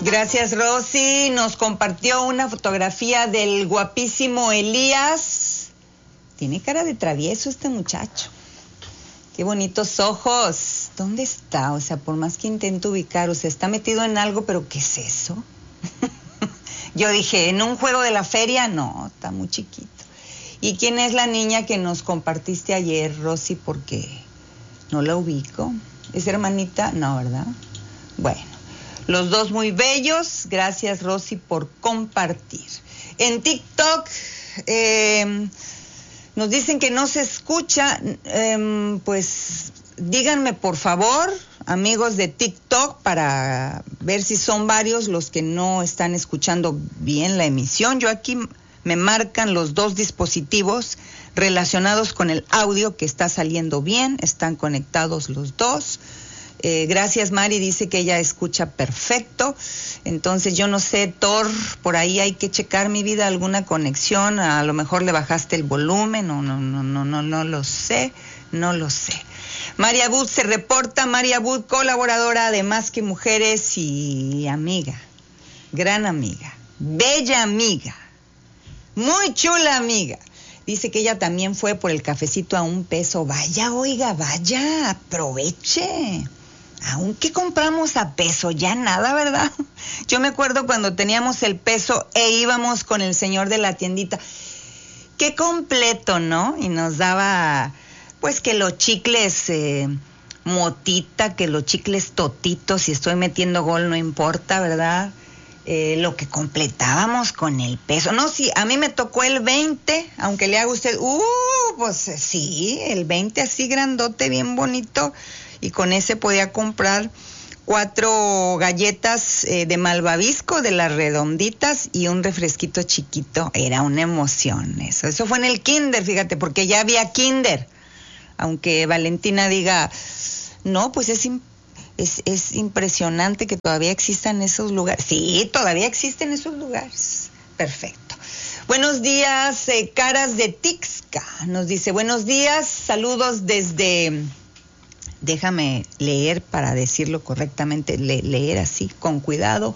Gracias, Rosy. Nos compartió una fotografía del guapísimo Elías. Tiene cara de travieso este muchacho. Qué bonitos ojos. ¿Dónde está? O sea, por más que intento ubicar, o sea, está metido en algo, pero ¿qué es eso? Yo dije, ¿en un juego de la feria? No, está muy chiquito. ¿Y quién es la niña que nos compartiste ayer, Rosy? Porque no la ubico. ¿Es hermanita? No, ¿verdad? Bueno, los dos muy bellos. Gracias, Rosy, por compartir. En TikTok nos dicen que no se escucha. Pues díganme, por favor, amigos de TikTok, para ver si son varios los que no están escuchando bien la emisión. Yo aquí me marcan los dos dispositivos relacionados con el audio que está saliendo bien, están conectados los dos. Gracias, Mari, dice que ella escucha perfecto. Entonces yo no sé, Thor, por ahí hay que checar, mi vida, alguna conexión, a lo mejor le bajaste el volumen, no lo sé. María Bud se reporta. María Bud, colaboradora de Más que Mujeres y amiga, gran amiga, bella amiga, muy chula amiga. Dice que ella también fue por el cafecito a $1. Vaya, oiga, vaya, aproveche. Aunque compramos a peso, ya nada, ¿verdad? Yo me acuerdo cuando teníamos el peso e íbamos con el señor de la tiendita. Qué completo, ¿no? Y nos daba, pues, que los chicles motita, que los chicles totitos, si estoy metiendo gol no importa, ¿verdad? Lo que completábamos con el peso. No, sí, a mí me tocó el 20, aunque le haga usted, pues sí, el 20 así grandote, bien bonito, y con ese podía comprar 4 galletas de malvavisco, de las redonditas, y un refresquito chiquito. Era una emoción eso. Eso fue en el kinder, fíjate, porque ya había kinder. Aunque Valentina diga, no, pues es impresionante que todavía existan esos lugares. Sí, todavía existen esos lugares. Perfecto. Buenos días, Caras de Tixca. Nos dice, buenos días, saludos desde... Déjame leer para decirlo correctamente, leer así, con cuidado.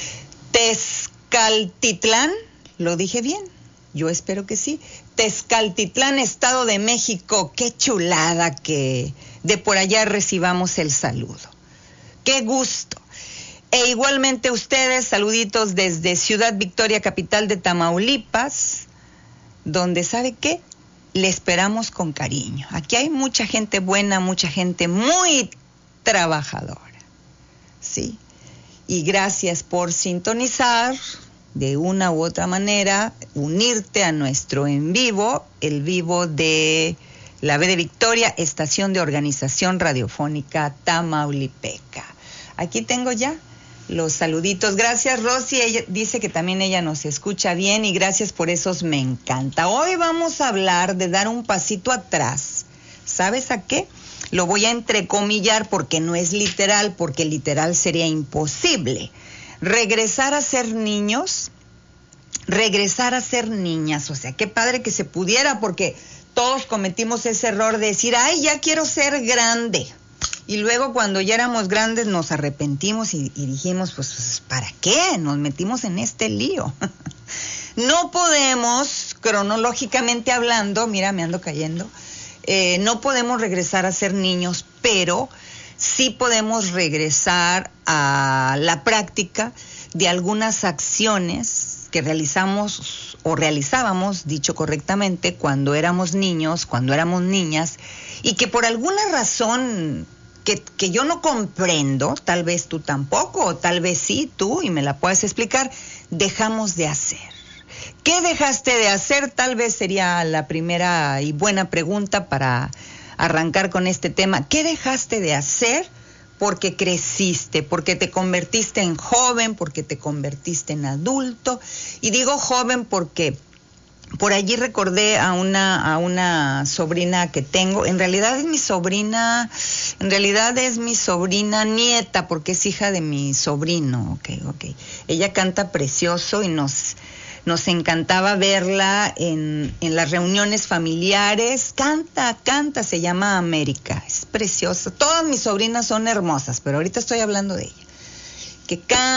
Tezcaltitlán, ¿lo dije bien? Yo espero que sí. Tezcaltitlán, Estado de México. Qué chulada que de por allá recibamos el saludo. ¡Qué gusto! E igualmente ustedes, saluditos desde Ciudad Victoria, capital de Tamaulipas, donde, ¿sabe qué? Le esperamos con cariño. Aquí hay mucha gente buena, mucha gente muy trabajadora, ¿sí? Y gracias por sintonizar, de una u otra manera, unirte a nuestro en vivo, el vivo de la B de Victoria, Estación de Organización Radiofónica Tamaulipeca. Aquí tengo ya los saluditos. Gracias, Rosy. Ella dice que también ella nos escucha bien y gracias por esos, me encanta. Hoy vamos a hablar de dar un pasito atrás. ¿Sabes a qué? Lo voy a entrecomillar porque no es literal, porque literal sería imposible. Regresar a ser niños, regresar a ser niñas. O sea, qué padre que se pudiera, porque todos cometimos ese error de decir, ay, ya quiero ser grande. Y luego cuando ya éramos grandes nos arrepentimos y dijimos, pues, ¿para qué? Nos metimos en este lío. No podemos, cronológicamente hablando, mira, me ando cayendo, no podemos regresar a ser niños, pero sí podemos regresar a la práctica de algunas acciones que realizamos o realizábamos, dicho correctamente, cuando éramos niños, cuando éramos niñas, y que por alguna razón que yo no comprendo, tal vez tú tampoco, o tal vez sí tú, y me la puedes explicar, dejamos de hacer. ¿Qué dejaste de hacer? Tal vez sería la primera y buena pregunta para arrancar con este tema. ¿Qué dejaste de hacer porque creciste, porque te convertiste en joven, porque te convertiste en adulto? Y digo joven porque por allí recordé a una sobrina que tengo. En realidad es mi sobrina nieta, porque es hija de mi sobrino. Okay. Ella canta precioso y nos encantaba verla en las reuniones familiares. Canta, se llama América, es preciosa. Todas mis sobrinas son hermosas, pero ahorita estoy hablando de ella. que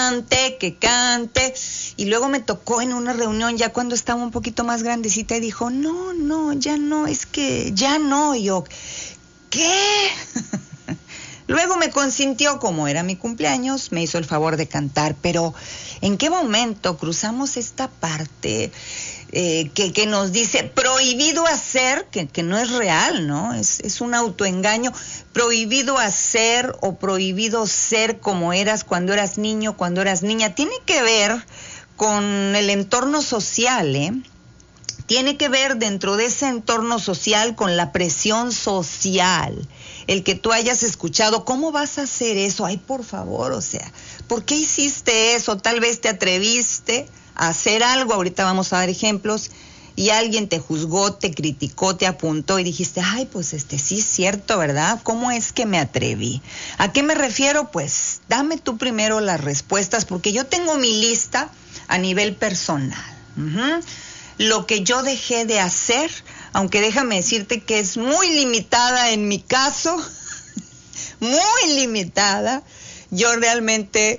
cante. Y luego me tocó en una reunión ya cuando estaba un poquito más grandecita y dijo, no, ya no, es que ya no. Y yo, ¿qué? Luego me consintió, como era mi cumpleaños, me hizo el favor de cantar, pero ¿en qué momento cruzamos esta parte que nos dice prohibido hacer, que no es real, ¿no? Es un autoengaño, prohibido hacer o prohibido ser como eras cuando eras niño, cuando eras niña? Tiene que ver con el entorno social, ¿eh? Tiene que ver dentro de ese entorno social con la presión social. El que tú hayas escuchado, ¿cómo vas a hacer eso? Ay, por favor, o sea, ¿por qué hiciste eso? Tal vez te atreviste a hacer algo, ahorita vamos a dar ejemplos, y alguien te juzgó, te criticó, te apuntó y dijiste, ay, pues sí es cierto, ¿verdad? ¿Cómo es que me atreví? ¿A qué me refiero? Pues dame tú primero las respuestas, porque yo tengo mi lista a nivel personal. Lo que yo dejé de hacer, aunque déjame decirte que es muy limitada en mi caso, muy limitada. Yo realmente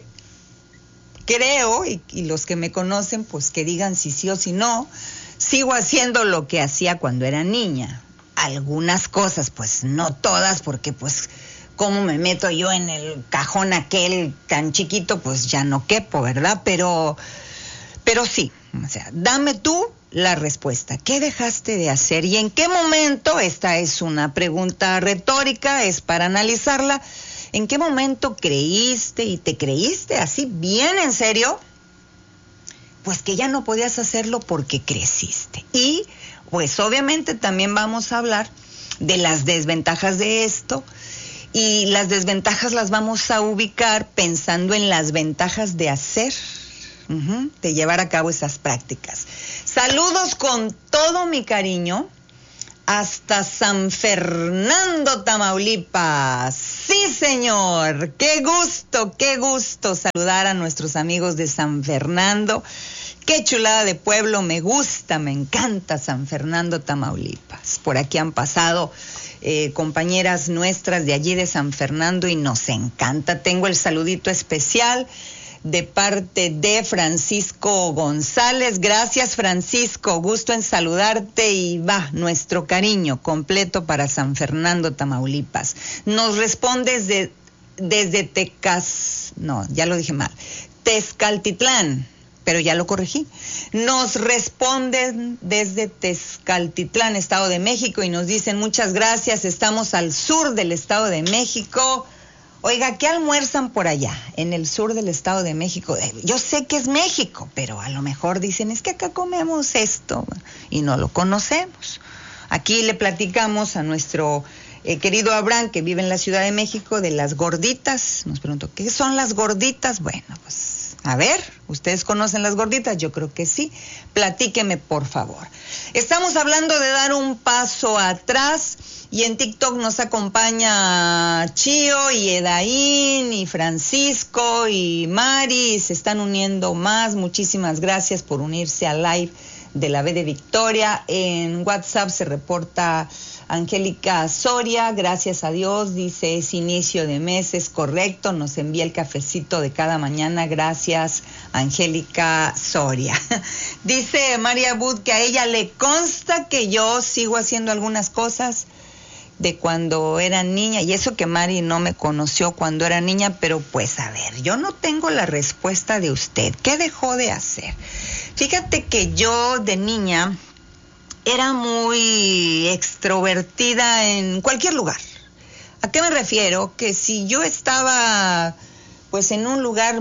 creo, y los que me conocen, pues que digan si sí o si no, sigo haciendo lo que hacía cuando era niña. Algunas cosas, pues no todas, porque pues cómo me meto yo en el cajón aquel tan chiquito, pues ya no quepo, ¿verdad? Pero sí, o sea, dame tú la respuesta. ¿Qué dejaste de hacer y en qué momento? Esta es una pregunta retórica, es para analizarla. ¿En qué momento creíste y te creíste así bien en serio? Pues que ya no podías hacerlo porque creciste. Y pues obviamente también vamos a hablar de las desventajas de esto, y las desventajas las vamos a ubicar pensando en las ventajas de hacer, de llevar a cabo esas prácticas. Saludos con todo mi cariño hasta San Fernando, Tamaulipas. Sí, señor. Qué gusto saludar a nuestros amigos de San Fernando. Qué chulada de pueblo, me gusta, me encanta San Fernando, Tamaulipas. Por aquí han pasado compañeras nuestras de allí de San Fernando y nos encanta. Tengo el saludito especial de parte de Francisco González. Gracias, Francisco, gusto en saludarte, y va nuestro cariño completo para San Fernando, Tamaulipas. Nos respondes desde Tezcaltitlán, pero ya lo corregí. Nos responden desde Tezcaltitlán, Estado de México, y nos dicen muchas gracias, estamos al sur del Estado de México. Oiga, ¿qué almuerzan por allá, en el sur del Estado de México? Yo sé que es México, pero a lo mejor dicen, es que acá comemos esto, y no lo conocemos. Aquí le platicamos a nuestro querido Abraham, que vive en la Ciudad de México, de las gorditas. Nos preguntó, ¿qué son las gorditas? Bueno, pues, a ver, ¿ustedes conocen las gorditas? Yo creo que sí. Platíqueme, por favor. Estamos hablando de dar un paso atrás, y en TikTok nos acompaña Chío y Edaín y Francisco y Mari, se están uniendo más. Muchísimas gracias por unirse al live de la B de Victoria. En WhatsApp se reporta Angélica Soria, gracias a Dios, dice, es inicio de mes, es correcto, nos envía el cafecito de cada mañana, gracias Angélica Soria. Dice María Bud que a ella le consta que yo sigo haciendo algunas cosas de cuando era niña, y eso que Mari no me conoció cuando era niña, pero pues a ver, yo no tengo la respuesta de usted. ¿Qué dejó de hacer? Fíjate que yo de niña era muy extrovertida en cualquier lugar. ¿A qué me refiero? Que si yo estaba pues en un lugar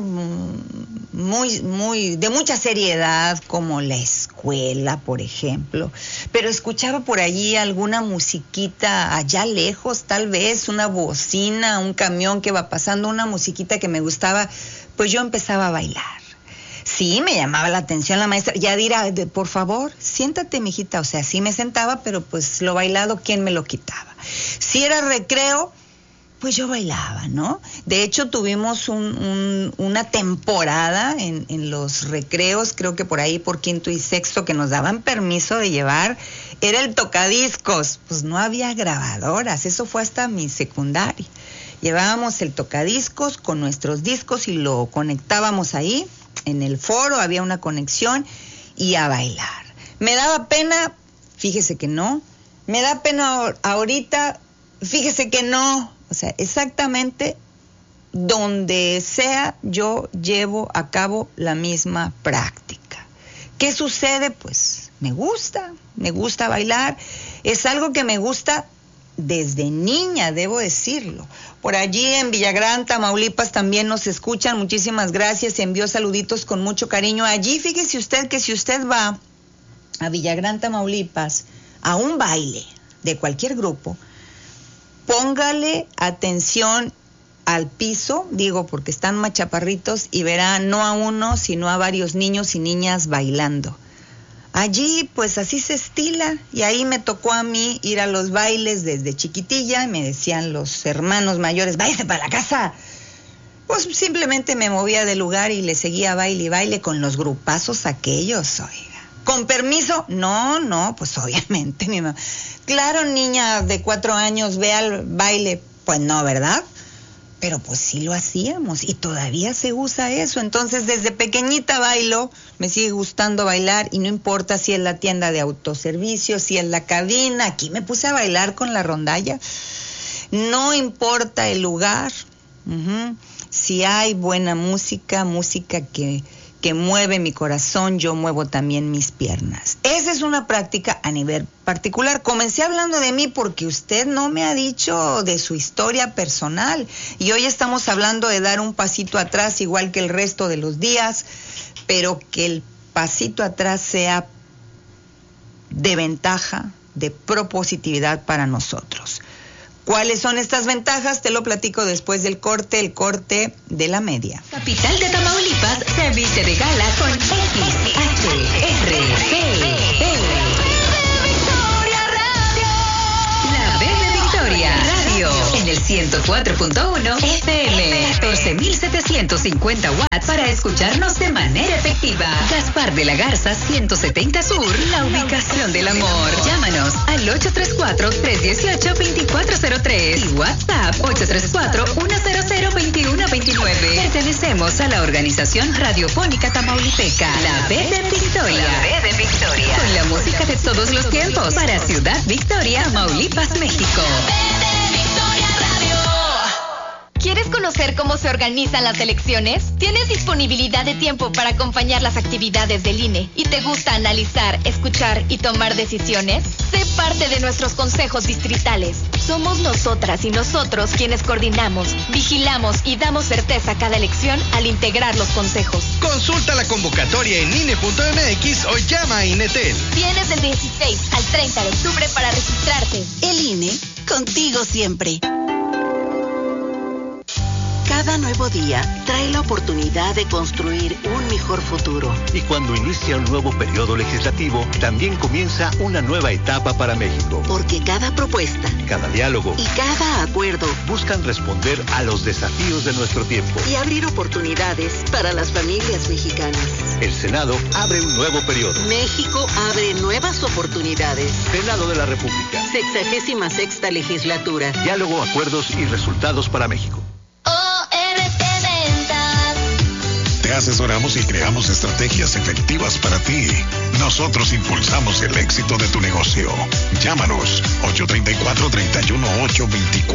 muy de mucha seriedad, como la escuela, por ejemplo, pero escuchaba por allí alguna musiquita allá lejos, tal vez una bocina, un camión que va pasando, una musiquita que me gustaba, pues yo empezaba a bailar. Sí, me llamaba la atención la maestra, ya dirá, por favor, siéntate, mijita. O sea, sí me sentaba, pero pues lo bailado, ¿quién me lo quitaba? Si era recreo, pues yo bailaba, ¿no? De hecho, tuvimos una temporada en los recreos, creo que por ahí por quinto y sexto, que nos daban permiso de llevar, era el tocadiscos. Pues no había grabadoras, eso fue hasta mi secundaria. Llevábamos el tocadiscos con nuestros discos y lo conectábamos ahí, en el foro, había una conexión y a bailar. Me daba pena, fíjese que no. Me da pena ahorita, fíjese que no. O sea, exactamente donde sea yo llevo a cabo la misma práctica. ¿Qué sucede? Pues me gusta bailar. Es algo que me gusta desde niña, debo decirlo. Por allí en Villagrán, Tamaulipas, también nos escuchan. Muchísimas gracias. Envío saluditos con mucho cariño. Allí, fíjese usted que si usted va a Villagrán, Tamaulipas, a un baile de cualquier grupo, póngale atención al piso, digo porque están más chaparritos, y verá no a uno, sino a varios niños y niñas bailando. Allí pues así se estila, y ahí me tocó a mí ir a los bailes desde chiquitilla, y me decían los hermanos mayores, váyase para la casa. Pues simplemente me movía del lugar y le seguía baile y baile con los grupazos aquellos, oiga. ¿Con permiso? No, pues obviamente mi mamá. Claro, niña de 4 años, ve al baile. Pues no, ¿verdad? Pero pues sí lo hacíamos y todavía se usa eso. Entonces desde pequeñita bailo, me sigue gustando bailar y no importa si es la tienda de autoservicio, si es la cabina. Aquí me puse a bailar con la rondalla. No importa el lugar. Si hay buena música que mueve mi corazón, yo muevo también mis piernas. Esa es una práctica a nivel particular. Comencé hablando de mí porque usted no me ha dicho de su historia personal. Y hoy estamos hablando de dar un pasito atrás, igual que el resto de los días, pero que el pasito atrás sea de ventaja, de propositividad para nosotros. ¿Cuáles son estas ventajas? Te lo platico después del corte, el corte de la media. Capital de Tamaulipas se viste de gala con XHRP. La B de Victoria Radio en el 104.1 FM, 14,750 watts para escucharnos de manera efectiva. Gaspar de la Garza 170 Sur, la ubicación del amor. Llámanos al 834-318-2403 y WhatsApp 834-100-2129. Pertenecemos a la organización radiofónica tamaulipeca, la B de Victoria. La B de Victoria. Con la música de todos los tiempos para Ciudad Victoria, Tamaulipas, México. ¿Quieres conocer cómo se organizan las elecciones? ¿Tienes disponibilidad de tiempo para acompañar las actividades del INE y te gusta analizar, escuchar y tomar decisiones? Sé parte de nuestros consejos distritales. Somos nosotras y nosotros quienes coordinamos, vigilamos y damos certeza a cada elección al integrar los consejos. Consulta la convocatoria en INE.mx o llama a INETEL. Tienes del 16 al 30 de octubre para registrarte. El INE, contigo siempre. Cada nuevo día trae la oportunidad de construir un mejor futuro. Y cuando inicia un nuevo periodo legislativo, también comienza una nueva etapa para México. Porque cada propuesta, cada diálogo y cada acuerdo buscan responder a los desafíos de nuestro tiempo y abrir oportunidades para las familias mexicanas. El Senado abre un nuevo periodo. México abre nuevas oportunidades. Senado de la República. 66ª legislatura. Diálogo, acuerdos y resultados para México. Te asesoramos y creamos estrategias efectivas para ti. Nosotros impulsamos el éxito de tu negocio. Llámanos 834-318-24.